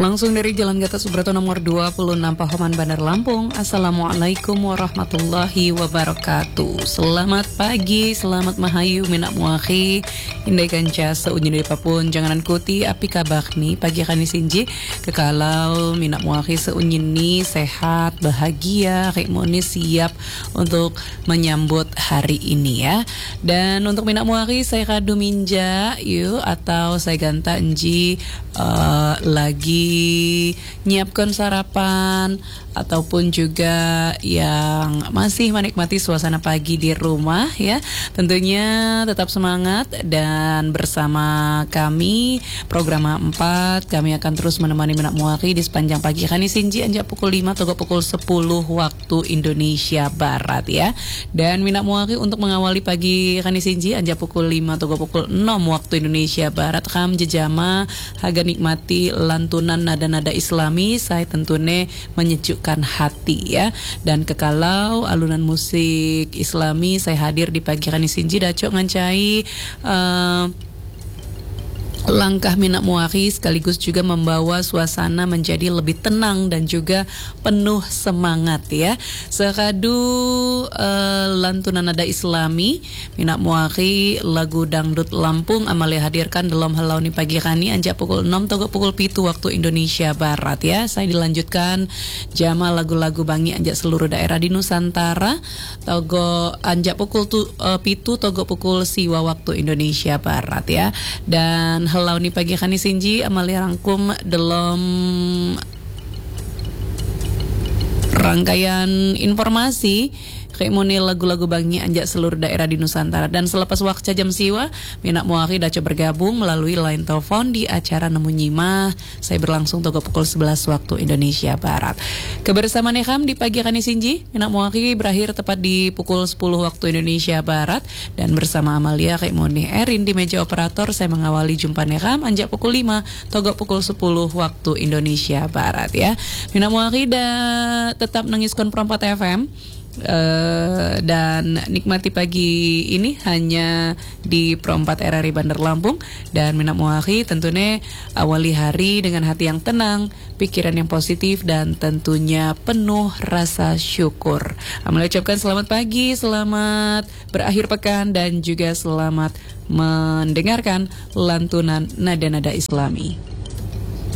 Langsung dari Jalan Gatot Subroto nomor 26 Pahoman Bandar Lampung. Assalamualaikum warahmatullahi wabarakatuh. Selamat pagi, selamat mahayu minak muakhi. Indai kanca seunyin dari papun janganan kuti api kabakni pagi kani sinji kekalau minak muakhi seunyin ni sehat, bahagia, kayak moni siap untuk menyambut hari ini ya. Dan untuk minak muakhi saya kadu minja yuk atau saya ganta enji lagi nyiapkan sarapan ataupun juga yang masih menikmati suasana pagi di rumah ya. Tentunya tetap semangat dan bersama kami program 4 kami akan terus menemani minak muakhi di sepanjang pagi kani sinji anjak pukul 5 atau pukul 10 waktu Indonesia Barat ya. Dan minak muakhi untuk mengawali pagi kani sinji anjak pukul 5 atau pukul 6 waktu Indonesia Barat kam jejama haga nikmati lantunan nada-nada Islami saya tentunya menyejukkan hati ya. Dan kekalau alunan musik Islami saya hadir di pagi kani sinji dacok ngancai langkah minak muakhi sekaligus juga membawa suasana menjadi lebih tenang dan juga penuh semangat ya. Sekadu lantunan nada Islami minak muakhi lagu dangdut Lampung amalia hadirkan dalam halau ni pagi kani anjak pukul 6 atau pukul 7 waktu Indonesia Barat ya. Saya dilanjutkan jama lagu-lagu bangi anjak seluruh daerah di Nusantara togo anjak pukul 7 togo pukul siwa waktu Indonesia Barat ya. Dan halau ni pagi kani sinji amalia rangkum dalam rangkaian informasi kayak moni lagu-lagu bangi anjak seluruh daerah di Nusantara. Dan selepas waktu jam siwa minak muakhi daco bergabung melalui line telepon di acara Nemu Nyimah saya berlangsung togo pukul 11 waktu Indonesia Barat. Kebersamaan Ekam di pagi kani sinji minak muakhi berakhir tepat di pukul 10 waktu Indonesia Barat. Dan bersama Amalia kayak moni Erin di meja operator saya mengawali jumpa Ekam anjak pukul 5 togo pukul 10 waktu Indonesia Barat ya. Minak muakhi tetap nengiskon perempat FM dan nikmati pagi ini hanya di Pro 4 RRI Bandar Lampung. Dan minak muakhi tentunya awali hari dengan hati yang tenang, pikiran yang positif dan tentunya penuh rasa syukur. Amalia ucapkan selamat pagi, selamat berakhir pekan dan juga selamat mendengarkan lantunan nada-nada Islami.